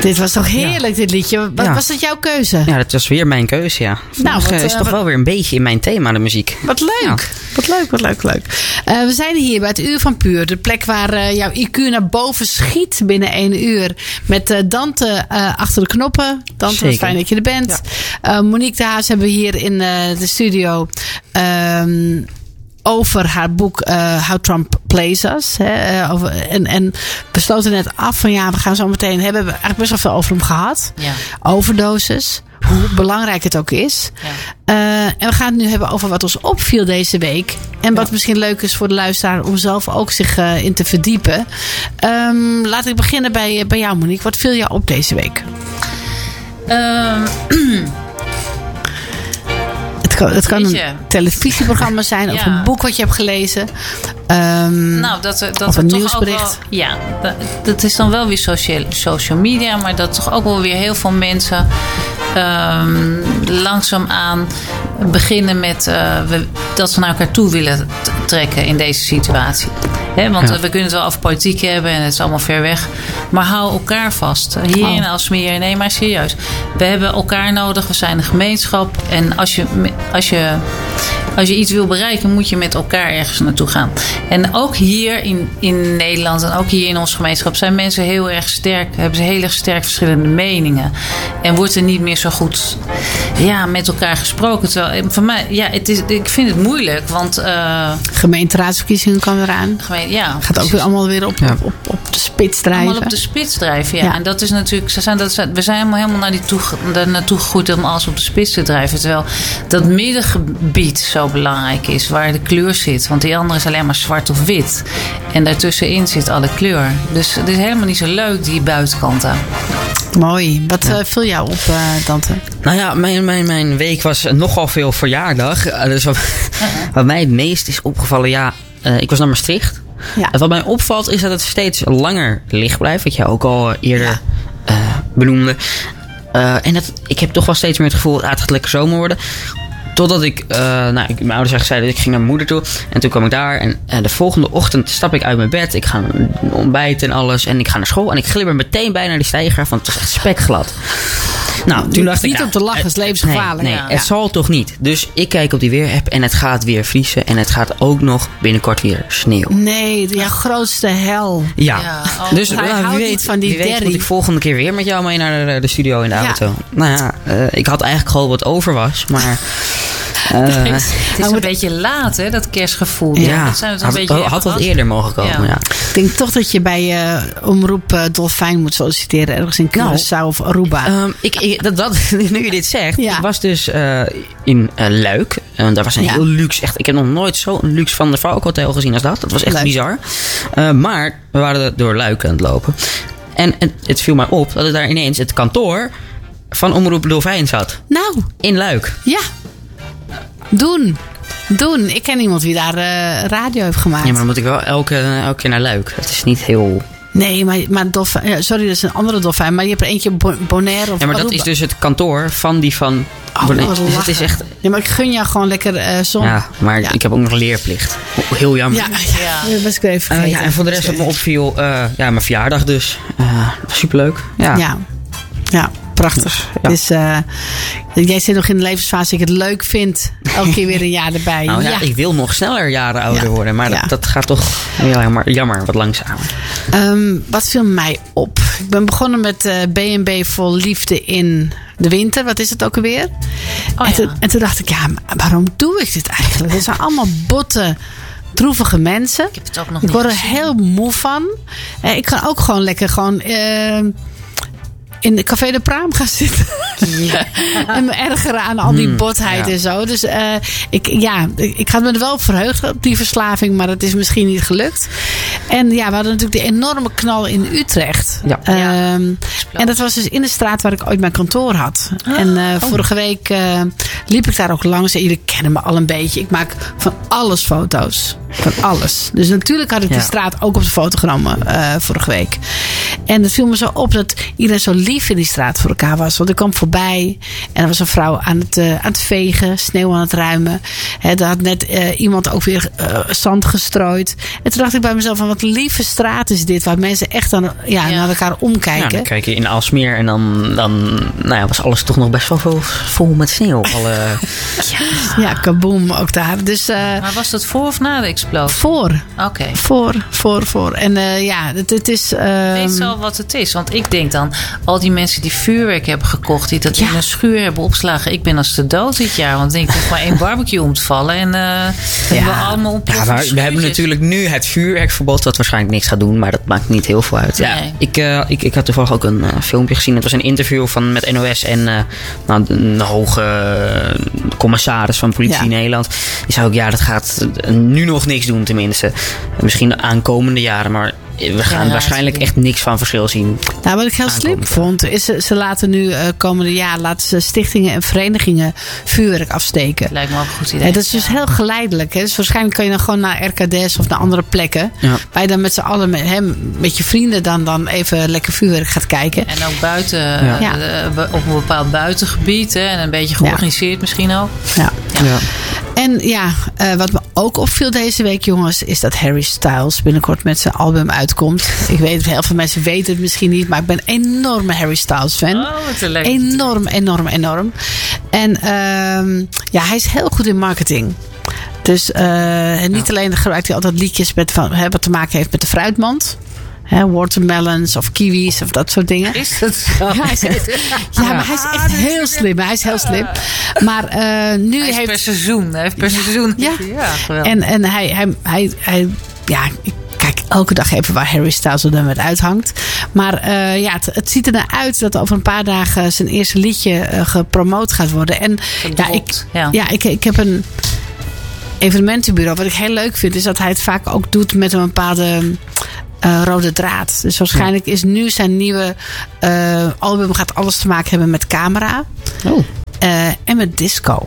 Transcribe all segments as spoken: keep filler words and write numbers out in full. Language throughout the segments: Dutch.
Dit was toch heerlijk, ja. dit liedje. Wat, ja. Was dat jouw keuze? Ja, dat was weer mijn keuze, ja. Nou, wat, is uh, toch wat, wel weer een beetje in mijn thema, de muziek. Wat leuk. Ja. Wat leuk, wat leuk, leuk. Uh, we zijn hier bij het Uur van Puur. De plek waar uh, jouw I Q naar boven schiet binnen één uur. Met uh, Dante uh, achter de knoppen. Dante, Zeker. Fijn dat je er bent. Ja. Uh, Monique de Haas hebben we hier in uh, de studio... Um, over haar boek uh, How Trump Plays Us. Hè, over, en, en we sloten net af van ja, we gaan zo meteen hebben. We hebben eigenlijk best wel veel over hem gehad. Ja. Overdoses. Hoe belangrijk het ook is. Ja. Uh, en we gaan het nu hebben over wat ons opviel deze week. En wat ja. misschien leuk is voor de luisteraar om zelf ook zich uh, in te verdiepen. Um, laat ik beginnen bij, bij jou, Monique. Wat viel jou op deze week? Um, Het kan, het kan een televisieprogramma zijn of ja. een boek wat je hebt gelezen. Um, nou, dat, dat of een toch nieuwsbericht. Wel, ja, dat, dat is dan wel weer social, social media. Maar dat toch ook wel weer heel veel mensen um, langzaamaan beginnen met uh, we, dat ze naar elkaar toe willen t- trekken in deze situatie. He, want ja. we kunnen het wel over politiek hebben en het is allemaal ver weg. Maar hou elkaar vast. Hier in Aalsmeer, nee, maar serieus. We hebben elkaar nodig, we zijn een gemeenschap. En als je, als je, als je iets wil bereiken, moet je met elkaar ergens naartoe gaan. En ook hier in, in Nederland en ook hier in onze gemeenschap zijn mensen heel erg sterk, hebben ze heel erg sterk verschillende meningen. En wordt er niet meer zo goed ja, met elkaar gesproken. Terwijl, voor mij, ja, het is, ik vind het moeilijk, want... Uh, gemeenteraadsverkiezingen komen eraan. Gemeen, ja, gaat ook weer allemaal weer op, ja. op, op, op de spits drijven. Allemaal op de spits drijven, ja. ja. En dat is natuurlijk, ze zijn, dat, we zijn helemaal, helemaal naar die toe, daar naartoe gegroeid om alles op de spits te drijven. Terwijl dat middengebied zo belangrijk is, waar de kleur zit. Want die andere is alleen maar zwart of wit. En daartussenin zit alle kleur. Dus het is helemaal niet zo leuk, die buitenkanten. Mooi. Wat ja. uh, viel jou op, uh, Dante? Nou ja, mijn, mijn, mijn week was nogal veel verjaardag. Uh, dus wat, wat mij het meest is opgevallen, ja, uh, ik was naar Maastricht. Ja. En wat mij opvalt is dat het steeds langer licht blijft. Wat jij ook al eerder ja. uh, benoemde. Uh, en dat, ik heb toch wel steeds meer het gevoel, ah, het gaat lekker zomer worden. Totdat ik, uh, nou, ik, mijn ouders zeggen, zeiden, ik ging naar mijn moeder toe. En toen kwam ik daar. En uh, de volgende ochtend stap ik uit mijn bed. Ik ga ontbijten en alles. En ik ga naar school. En ik glibber meteen bijna die steiger van het spekglad. Nou, toen dacht niet ik... Niet om te lachen, het is levensgevaarlijk. Nee, nee ja. het ja. zal toch niet. Dus ik kijk op die weerapp en het gaat weer vriezen. En het gaat ook nog binnenkort weer sneeuw. Nee, jouw grootste hel. Ja. ja. Oh, dus hij nou, houdt wie niet weet, van die wie weet derrie. moet ik volgende keer weer met jou mee naar de, de studio in de ja. auto. Nou ja, uh, ik had eigenlijk gehoopt wat over was, maar... Uh, het is, het is een beetje laat, hè, dat kerstgevoel. Ja, dat zijn het een had, beetje had wat eerder mogen komen. Ja. Ja. Ik denk toch dat je bij uh, Omroep uh, Dolfijn moet solliciteren. Ergens in Curaçao nou, of Aruba. Um, ik, ik, dat, dat, nu je dit zegt. Ja. Ik was dus uh, in uh, Luik. Uh, daar was een ja. heel luxe. Echt, ik heb nog nooit zo'n luxe Van der Valk hotel gezien als dat. Dat was echt Leuk. bizar. Uh, maar we waren door Luik aan het lopen. En het, het viel mij op dat er daar ineens het kantoor van Omroep Dolfijn zat. Nou. In Luik. Ja. Doen. Doen. Ik ken iemand die daar uh, radio heeft gemaakt. Ja, maar dan moet ik wel elke, elke keer naar Luik. Dat is niet heel... Nee, maar, maar dolfijn, ja, sorry, dat is een andere dolfijn. Maar je hebt er eentje Bonaire of Ja, maar Aruba. Dat is dus het kantoor van die van... Oh, Bonaire. Dus het is echt... Ja, maar ik gun jou gewoon lekker uh, zon. Ja, maar ja. ik heb ook nog leerplicht. Heel jammer. Ja, ja. ja. Dat was ik even vergeten. Uh, ja, en voor de rest wat me opviel... Uh, ja, mijn verjaardag dus. Uh, superleuk. Ja. Ja. Ja. Prachtig. Ja. Dus uh, jij zit nog in de levensfase dat ik het leuk vind. Elke keer weer een jaar erbij. Nou ja, ja. ik wil nog sneller jaren ouder ja. worden. Maar ja. dat, dat gaat toch jammer, jammer wat langzamer. Um, wat viel mij op? Ik ben begonnen met uh, B en B vol liefde in de winter. Wat is het ook alweer? Oh, en, toen, ja. en toen dacht ik, ja, waarom doe ik dit eigenlijk? Het zijn allemaal botte... droevige mensen. Ik heb het ook nog ik word er gezien. heel moe van. Uh, ik kan ook gewoon lekker gewoon... Uh, in de Café de Praam gaan zitten. Ja. En me ergeren aan al die botheid hmm, ja. en zo. Dus uh, ik, ja, ik had me er wel op verheugd op die verslaving. Maar dat is misschien niet gelukt. En ja, we hadden natuurlijk die enorme knal in Utrecht. Ja. Um, ja. En dat was dus in de straat waar ik ooit mijn kantoor had. Ah, en uh, oh. vorige week uh, liep ik daar ook langs. En jullie kennen me al een beetje. Ik maak van alles foto's. Van alles. Dus natuurlijk had ik ja. die straat ook op de foto genomen uh, vorige week. En het viel me zo op dat iedereen zo lief in die straat voor elkaar was. Want ik kwam voorbij en er was een vrouw aan het, uh, aan het vegen, sneeuw aan het ruimen. He, daar had net uh, iemand ook weer uh, zand gestrooid. En toen dacht ik bij mezelf van wat een lieve straat is dit. Waar mensen echt dan, ja, ja. naar elkaar omkijken. Ja, dan kijk je in Aalsmeer en dan, dan nou ja, was alles toch nog best wel vol, vol met sneeuw. Alle, ja, ja, kaboom ook daar. Dus, uh, maar was dat voor of na de explosie? Voor. Oké. Okay. Voor, voor, voor. En uh, ja, het, het is... Uh, weet al wat het is. Want ik denk dan, al die mensen die vuurwerk hebben gekocht, die dat ja. in een schuur hebben opgeslagen. Ik ben als de dood dit jaar. Want ik denk, er maar één barbecue om te vallen. En uh, ja. we allemaal op. Ja, maar we hebben natuurlijk nu het vuurwerkverbod, wat waarschijnlijk niks gaat doen. Maar dat maakt niet heel veel uit. Ja, nee. ik, uh, ik, ik had toevallig ook een uh, filmpje gezien. Het was een interview van, met N O S en uh, nou, een hoge uh, commissaris van politie ja. in Nederland. Die zei ook, ja, dat gaat nu nog niks doen tenminste. Misschien de aankomende jaren, maar we gaan ja, waarschijnlijk echt niks van verschil zien. Nou, wat ik heel slim vond, is ze, ze laten nu uh, komende jaar laten ze stichtingen en verenigingen vuurwerk afsteken. Lijkt me ook een goed idee. Ja, dat is dus ja. heel geleidelijk. Hè? Dus waarschijnlijk kan je dan gewoon naar R K D S of naar andere plekken. Ja. Waar je dan met z'n allen, met, hem, met je vrienden dan, dan even lekker vuurwerk gaat kijken. En ook buiten, ja. Ja. Uh, op een bepaald buitengebied. Hè? En een beetje georganiseerd ja. misschien ook. Ja. ja. ja. En ja, uh, wat me ook opviel deze week, jongens, is dat Harry Styles binnenkort met zijn album uitkomt. Ik weet, heel veel mensen weten het misschien niet, maar ik ben een enorme Harry Styles fan. Oh, wat een leuk. Enorm, enorm, enorm. En uh, ja, hij is heel goed in marketing. Dus uh, en niet ja. alleen gebruikt hij altijd liedjes met, van, hè, wat te maken heeft met de fruitmand. He, watermelons of kiwis of dat soort dingen. Is dat zo? Ja, hij is echt, ja, maar hij is echt heel slim. Hij is heel slim. Maar uh, nu hij heeft per seizoen. Hij heeft per ja, seizoen. Ja. ja en en hij, hij, hij, hij, ja, ik kijk elke dag even waar Harry Styles er dan met uithangt. Maar uh, ja, het, het ziet er naar uit dat over een paar dagen zijn eerste liedje uh, gepromoot gaat worden. En ja, ik, ja. ja ik, ik heb een evenementenbureau. Wat ik heel leuk vind, is dat hij het vaak ook doet met een bepaalde Uh, rode draad. Dus waarschijnlijk is nu zijn nieuwe uh, album gaat alles te maken hebben met camera. Oh. Uh, en met disco.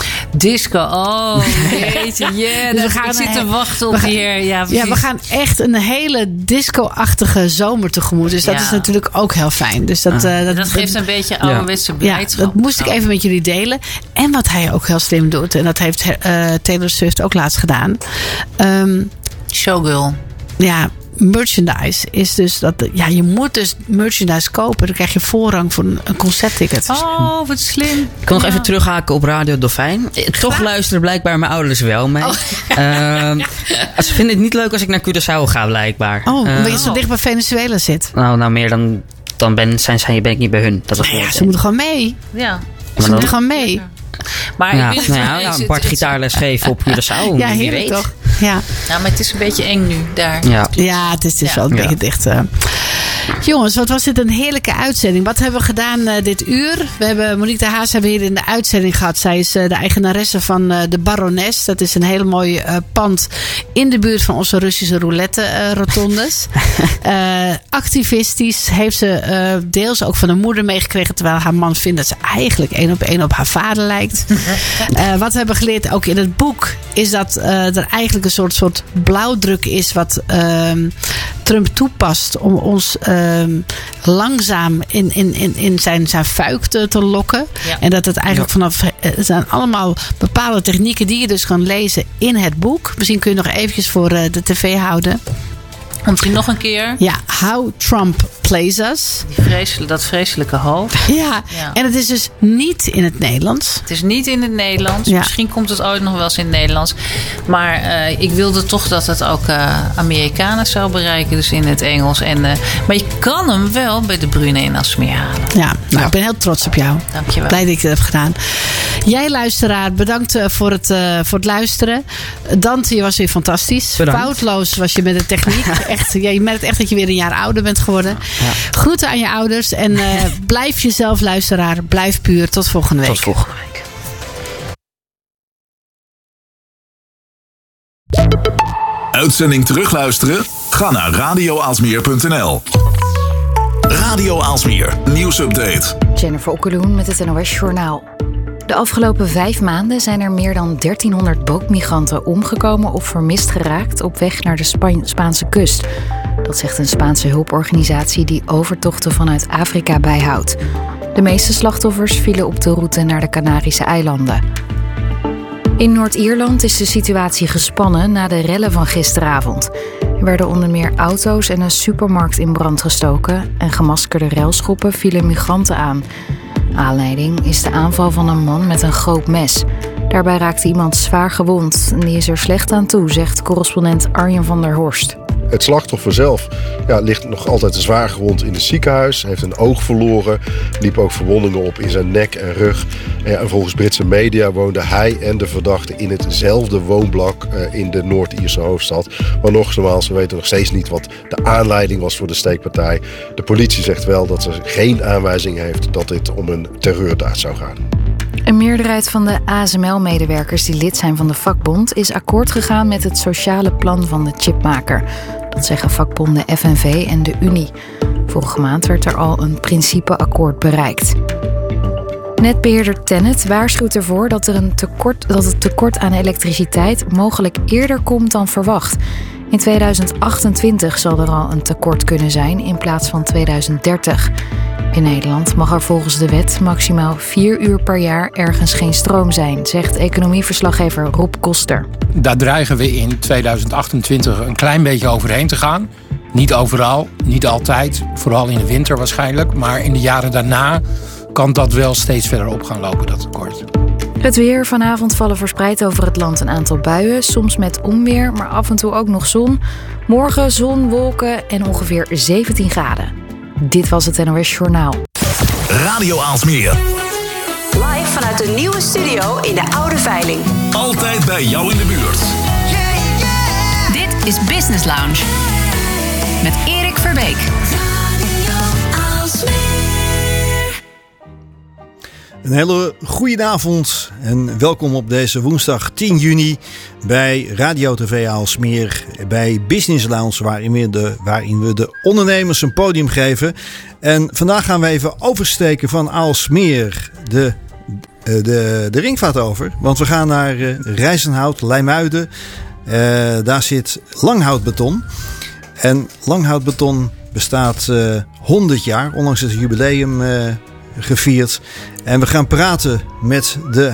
Disco, oh, weet je, yeah, dus we gaan ik zit te wachten op hier. Ja, ja, we gaan echt een hele disco-achtige zomer tegemoet. Dus dat ja. is natuurlijk ook heel fijn. Dus dat, uh, dat, dat geeft een beetje ouderwetse ja. blijdschap. Ja, dat moest ik even met jullie delen. En wat hij ook heel slim doet, en dat heeft uh, Taylor Swift ook laatst gedaan. Um, Showgirl. Ja, merchandise is dus dat ja, je moet dus merchandise kopen. Dan krijg je voorrang voor een concertticket. Oh, wat slim. Ik kan nog ja. even terughaken op Radio Dolfijn. Toch luisteren blijkbaar mijn ouders wel mee. Oh. Uh, ze vinden het niet leuk als ik naar Curaçao ga, blijkbaar. Oh, omdat uh, je zo dicht bij Venezuela zit. Nou, nou meer dan, dan ben, zijn, zijn, ben ik niet bij hun. Dat was ja, ze moeten gewoon mee. Ja. Ze dan, moeten gewoon mee. Maar ja, ik nou ja, ja, Bart gitaarles geven op Curaçao. Ja, heerlijk toch? Ja. ja, maar het is een beetje eng nu daar. Ja, ja het is dus ja. wel een ja. beetje dicht. Uh. Jongens, wat was dit een heerlijke uitzending. Wat hebben we gedaan uh, dit uur? We hebben Monique de Haas hebben hier in de uitzending gehad. Zij is uh, de eigenaresse van uh, de Barones. Dat is een hele mooi uh, pand in de buurt van onze Russische roulette uh, rotondes. uh, activistisch heeft ze uh, deels ook van de moeder meegekregen. Terwijl haar man vindt dat ze eigenlijk één op één op haar vader lijkt. uh, wat we hebben geleerd ook in het boek is dat uh, er eigenlijk een soort, soort blauwdruk is wat uh, Trump toepast om ons uh, langzaam in, in, in, in zijn, zijn fuik te, te lokken. Ja. En dat het eigenlijk ja. vanaf... Het zijn allemaal bepaalde technieken die je dus kan lezen in het boek. Misschien kun je nog eventjes voor uh, de tv houden. Misschien nog een keer. Ja, How Trump Plays Us. Die vreselijk, dat vreselijke hoofd. Ja, ja, en het is dus niet in het Nederlands. Het is niet in het Nederlands. Ja. Misschien komt het ooit nog wel eens in het Nederlands. Maar uh, ik wilde toch dat het ook uh, Amerikanen zou bereiken. Dus in het Engels. En, uh, maar je kan hem wel bij de Brune in Aalsmeer halen. Ja, nou, ja, ik ben heel trots op jou. Dankjewel. Blij dat ik dat heb gedaan. Jij luisteraar, bedankt uh, voor, het, uh, voor het luisteren. Dante, je was weer fantastisch. Bedankt. Foutloos was je met de techniek. Echt, ja, je merkt echt dat je weer een jaar ouder bent geworden. Ja. Groeten aan je ouders. En uh, blijf jezelf luisteraar. Blijf puur. Tot volgende week. Tot volgende week. Uitzending terugluisteren? Ga naar radio aalsmeer punt n l. Radio Aalsmeer. Nieuwsupdate. Jennifer Okkeloen met het N O S Journaal. De afgelopen vijf maanden zijn er meer dan dertienhonderd bootmigranten omgekomen of vermist geraakt op weg naar de Spa- Spaanse kust. Dat zegt een Spaanse hulporganisatie die overtochten vanuit Afrika bijhoudt. De meeste slachtoffers vielen op de route naar de Canarische eilanden. In Noord-Ierland is de situatie gespannen na de rellen van gisteravond. Er werden onder meer auto's en een supermarkt in brand gestoken en gemaskerde relschoppen vielen migranten aan. Aanleiding is de aanval van een man met een groot mes. Daarbij raakte iemand zwaar gewond en die is er slecht aan toe, zegt correspondent Arjen van der Horst. Het slachtoffer zelf ja, ligt nog altijd zwaar gewond in het ziekenhuis. Heeft een oog verloren. Liep ook verwondingen op in zijn nek en rug. En, ja, en volgens Britse media woonden hij en de verdachte in hetzelfde woonblok uh, in de Noord-Ierse hoofdstad. Maar nogmaals, we weten nog steeds niet wat de aanleiding was voor de steekpartij. De politie zegt wel dat ze geen aanwijzing heeft dat dit om een terreurdaad zou gaan. Een meerderheid van de A S M L-medewerkers die lid zijn van de vakbond is akkoord gegaan met het sociale plan van de chipmaker. Dat zeggen vakbonden F N V en de Unie. Vorige maand werd er al een principeakkoord bereikt. Netbeheerder TenneT waarschuwt ervoor dat, er een tekort, dat het tekort aan elektriciteit mogelijk eerder komt dan verwacht. In tweeduizend achtentwintig zal er al een tekort kunnen zijn in plaats van tweeduizend dertig. In Nederland mag er volgens de wet maximaal vier uur per jaar ergens geen stroom zijn, zegt economieverslaggever Rob Koster. Daar dreigen we in tweeduizend achtentwintig een klein beetje overheen te gaan. Niet overal, niet altijd, vooral in de winter waarschijnlijk. Maar in de jaren daarna kan dat wel steeds verder op gaan lopen, dat tekort. Het weer. Vanavond vallen verspreid over het land een aantal buien. Soms met onweer, maar af en toe ook nog zon. Morgen zon, wolken en ongeveer zeventien graden. Dit was het N O S Journaal. Radio Aalsmeer. Live vanuit de nieuwe studio in de Oude Veiling. Altijd bij jou in de buurt. Yeah, yeah. Dit is Business Lounge. Met Erik Verbeek. Een hele goede avond en welkom op deze woensdag tien juni bij Radio T V Aalsmeer, bij Business Lounge, waarin we, de, waarin we de ondernemers een podium geven. En vandaag gaan we even oversteken van Aalsmeer de, de, de ringvaart over, want we gaan naar uh, Rijzenhout, Leimuiden. Uh, daar zit Langhoutbeton. En Langhoutbeton bestaat uh, honderd jaar, ondanks het jubileum uh, gevierd. En we gaan praten met de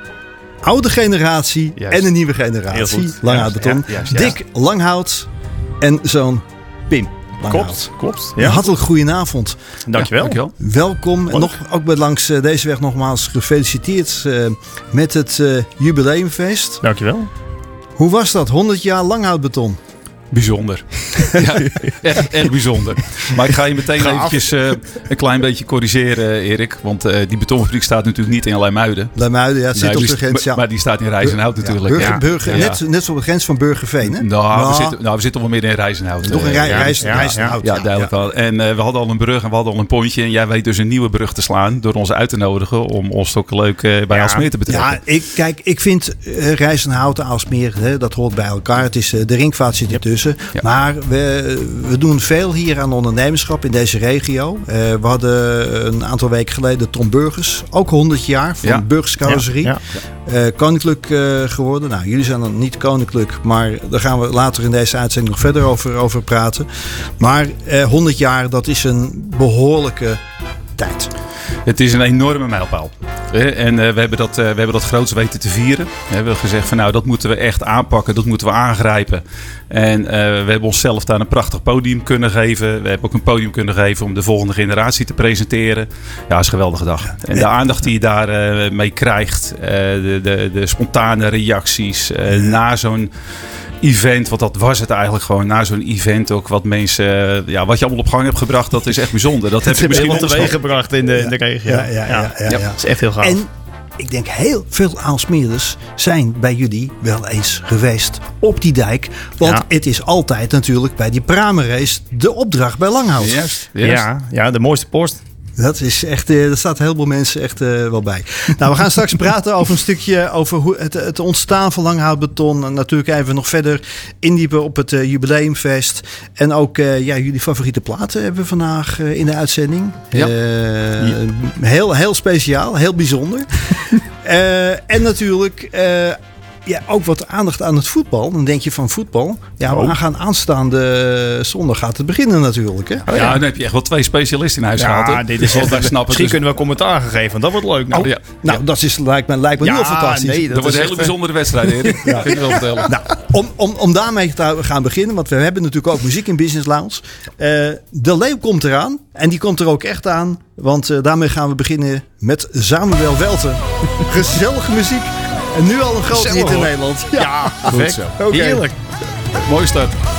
oude generatie juist. En de nieuwe generatie. Langhoutbeton. Ja, Dick Langhout en zoon Pim Langhout. Klopt, klopt. Ja. Hartelijk goedenavond. Dankjewel. Ja, dankjewel. Welkom. En nog, ook bij langs uh, deze weg nogmaals gefeliciteerd uh, met het uh, jubileumfeest. Dankjewel. Hoe was dat? honderd jaar Langhoutbeton. Bijzonder. Ja, echt, echt bijzonder. Maar ik ga je meteen Gaaf. eventjes uh, een klein beetje corrigeren, Erik. Want uh, die betonfabriek staat natuurlijk niet in Leimuiden. Leimuiden, ja, het zit nee, op de grens. Ja. Maar die staat in Rijzenhout Bur- natuurlijk. Ja, Burger, ja. Burger, Ja. Net, net zo op de grens van Burgerveen, hè? Nou, nou, we, zitten, nou we zitten wel midden in Rijzenhout. Toch een rij, ja. Rijs, ja, Rijzenhout. Ja, ja, duidelijk ja. wel. En uh, we hadden al een brug en we hadden al een pontje. En jij weet dus een nieuwe brug te slaan door ons uit te nodigen om ons toch leuk uh, bij ja. Aalsmeer te betrekken. Ja, ik, kijk, ik vind uh, Rijzenhout en Aalsmeer, hè, dat hoort bij elkaar. Het is, uh, de ringvaart zit ertussen. Ja. Maar we... We doen veel hier aan ondernemerschap in deze regio. Uh, we hadden een aantal weken geleden Tom Burgers. Ook honderd jaar van ja. Burgerscarrosserie. Ja. Ja. Uh, koninklijk uh, geworden. Nou, jullie zijn dan niet koninklijk. Maar daar gaan we later in deze uitzending nog verder over, over praten. Maar uh, honderd jaar, dat is een behoorlijke tijd. Het is een enorme mijlpaal. En uh, we hebben dat, uh, we hebben dat groots weten te vieren. We hebben gezegd van nou, dat moeten we echt aanpakken. Dat moeten we aangrijpen. En uh, we hebben onszelf daar een prachtig podium kunnen geven. We hebben ook een podium kunnen geven om de volgende generatie te presenteren. Ja, dat is een geweldige dag. En de aandacht die je daar uh, mee krijgt. Uh, de, de, de spontane reacties. Uh, na zo'n event, want dat was het eigenlijk gewoon. Na zo'n event ook wat mensen, ja, wat je allemaal op gang hebt gebracht, dat is echt bijzonder. Dat heb je misschien wel teweeg gebracht in de, ja. in de regio. Ja, ja, ja, ja, ja, ja. Dat is echt heel gaaf. En ik denk heel veel Aalsmeerders zijn bij jullie wel eens geweest op die dijk. Want ja. het is altijd natuurlijk bij die pramenrace de opdracht bij Langhout. Juist, juist. Ja, ja, de mooiste post. Dat is echt, uh, daar staat heel veel mensen echt uh, wel bij. Nou, we gaan straks praten over een stukje over hoe het, het ontstaan van Langhoutbeton. En natuurlijk even nog verder indiepen op het uh, jubileumfeest. En ook uh, ja, jullie favoriete platen hebben we vandaag uh, in de uitzending. Ja. Uh, ja. Heel, heel speciaal, heel bijzonder. Uh, en natuurlijk... Uh, Ja, ook wat aandacht aan het voetbal. Dan denk je van voetbal. Ja, we gaan aanstaande zondag gaat het beginnen natuurlijk. Hè? Oh, ja. ja, dan heb je echt wel twee specialisten in huis ja, gehaald. Hè? Dit is wel, snappen, misschien dus... kunnen we commentaar geven. Dat wordt leuk. Nou, oh, ja. nou ja. dat is, lijkt me, lijkt me ja, nu al fantastisch. Nee, dat, dat wordt een hele bijzondere wedstrijd, Erik. ja. Kun je wel vertellen. Nou, om, om, om daarmee te gaan beginnen. Want we hebben natuurlijk ook muziek in Business Lounge. Uh, de leeuw komt eraan. En die komt er ook echt aan. Want uh, daarmee gaan we beginnen met Samuel Welten. Gezellige muziek. En nu al een grote hit in Nederland. Ja, ja perfect. Okay. Heerlijk. Mooi start.